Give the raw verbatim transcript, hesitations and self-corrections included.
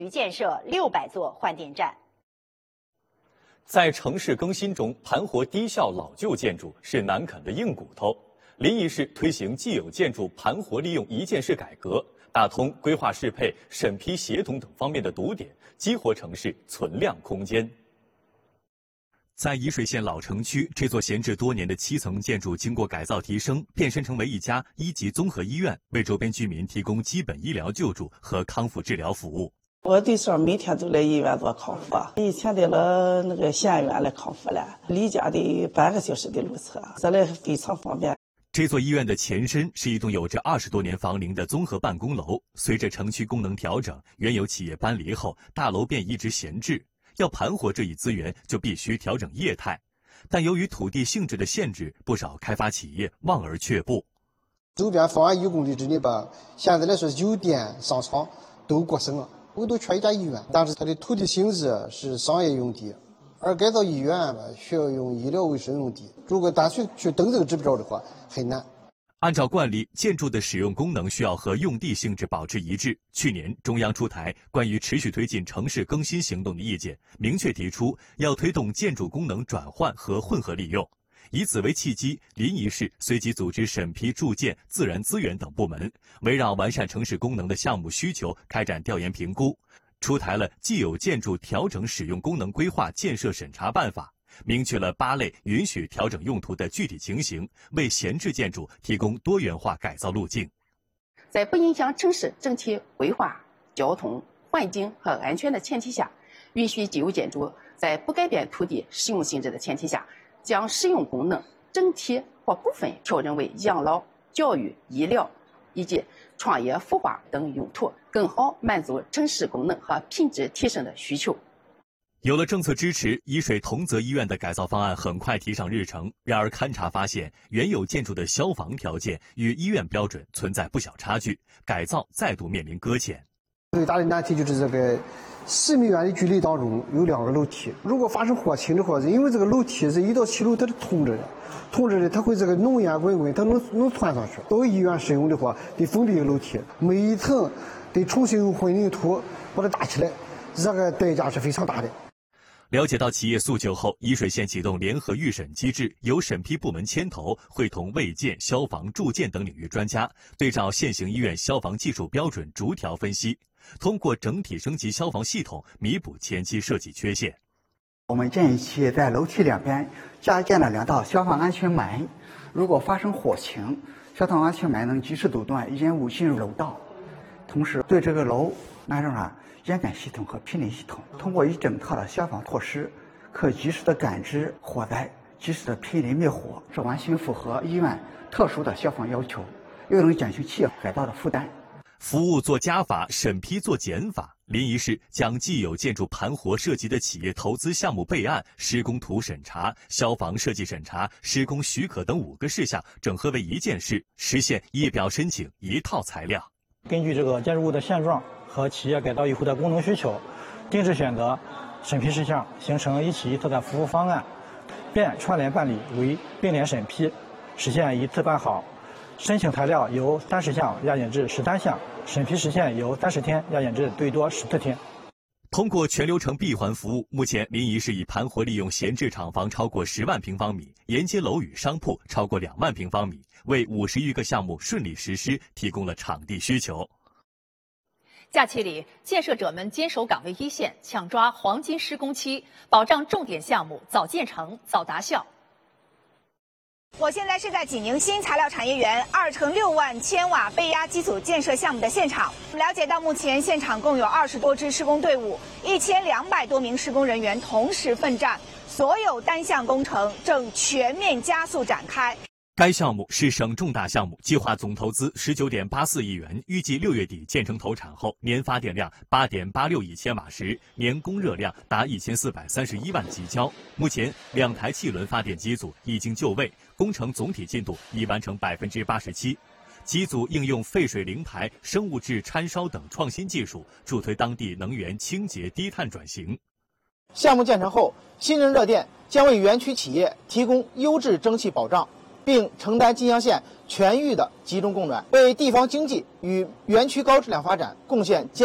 建设六百座换电站。 在城市更新中，盘活低效老旧建筑是难啃的硬骨头。临沂市推行既有建筑盘活利用一件事改革，打通规划适配、审批协同等方面的堵点，激活城市存量空间。在沂水县老城区，这座闲置多年的七层建筑经过改造提升，变身成为一家一级综合医院，为周边居民提供基本医疗救助和康复治疗服务。 我对象每天都来医院做康复，以前得了那个县医院来康复了，离家得半个小时的路程，这来非常方便。 这座医院的前身是一栋有着二十多年房龄的综合办公楼，随着城区功能调整，原有企业搬离后，大楼便一直闲置。要盘活这一资源，就必须调整业态，但由于土地性质的限制，不少开发企业望而却步。 周边方圆一公里之内吧，现在来说酒店、商场都过剩了，唯独缺一家医院，但是它的土地性质是商业用地，而改造医院吧需要用医疗卫生用地，如果单纯去登这个指标的话，很难。 按照惯例，建筑的使用功能需要和用地性质保持一致。去年，中央出台关于持续推进城市更新行动的意见，明确提出要推动建筑功能转换和混合利用。以此为契机，临沂市随即组织审批、住建、自然资源等部门，围绕完善城市功能的项目需求开展调研评估，出台了既有建筑调整使用功能规划建设审查办法。明确了八类允许调整用途的具体情形，为闲置建筑提供多元化改造路径。 在不影响城市整体规划、交通、环境和安全的前提下，允许既有建筑在不改变土地使用性质的前提下，将使用功能整体或部分调整为养老、教育、医疗以及创业孵化等用途，更好满足城市功能和品质提升的需求。 有了政策支持，沂水同泽医院的改造方案很快提上日程。然而，勘查发现，原有建筑的消防条件与医院标准存在不小差距，改造再度面临搁浅。 最大的难题就是这个十米远的距离当中有两个楼梯，如果发生火情的话，因为这个楼梯是一到七楼它是通着的，通着的它会这个浓烟滚滚，它能能窜上去。作为医院使用的话，得封闭楼梯，每一层得重新用混凝土把它搭起来，这个代价是非常大的。 了解到企业诉求后，沂水县启动联合预审机制，由审批部门牵头，会同卫健、消防、住建等领域专家，对照现行医院消防技术标准逐条分析，通过整体升级消防系统，弥补前期设计缺陷。 我们建议企业在楼梯两边加建了两道消防安全门，如果发生火情，消防安全门能及时阻断烟雾进入楼道。同时，对这个楼安装上烟感系统和毗邻系统，通过一整套的消防措施，可及时的感知火灾，及时的毗邻灭火，这完全符合医院特殊的消防要求，又能减轻企业改造的负担。 服务做加法，审批做减法。临沂市将既有建筑盘活涉及的企业投资项目备案、施工图审查、消防设计审查、施工许可等五个事项整合为一件事，实现一表申请一套材料。 根据这个建筑物的现状和企业改造以后的功能需求，定制选择审批事项，形成一起一套的服务方案，变串联办理为并联审批，实现一次办好。申请材料由三十项压减至十三项，审批时限由三十天压减至最多十四天。 通过全流程闭环服务，目前临沂市已盘活利用闲置厂房超过十万平方米，沿街楼宇商铺超过两万平方米，为五十余个项目顺利实施提供了场地需求。 假期里，建设者们坚守岗位一线，抢抓黄金施工期，保障重点项目早建成、早达效。 我现在是在济宁新材料产业园二乘六万千瓦背压机组建设项目的现场。我们了解到，目前现场共有二十多支施工队伍，一千两百多名施工人员同时奋战，所有单项工程正全面加速展开。 该项目是省重大项目，计划总投资十九点八四亿元，预计六月底建成投产后，年发电量八点八六亿千瓦时，年供热量达一千四百三十一万吉焦。目前，两台气轮发电机组已经就位，工程总体进度已完成百分之八十七。机组应用废水灵台、生物质掺烧等创新技术，助推当地能源清洁低碳转型。 项目建成后，新人热电将为园区企业提供优质蒸汽保障，并承担金阳县全域的集中供暖，为地方经济与园区高质量发展贡献